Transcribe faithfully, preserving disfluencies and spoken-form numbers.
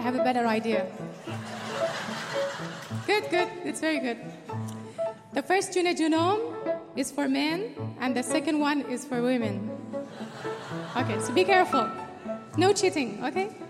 have a better idea. Good, good. It's very good. The first June Junome is for men, and the second one is for women. Okay, so be careful. No cheating, okay?